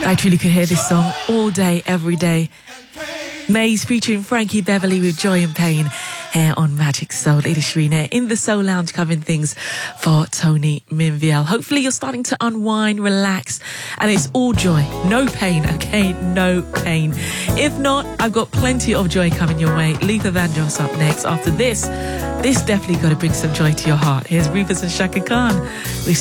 I truly could hear this song all day, every day. Maze featuring Frankie Beverly with Joy and Pain here on Magic Soul. It is Shrina in the Soul Lounge covering things for Tony Minviel. Hopefully you're starting to unwind, relax, and it's all joy. No pain, okay? No pain. If not, I've got plenty of joy coming your way. Luther Vandross up next. After this definitely got to bring some joy to your heart. Here's Rufus and Shaka Khan.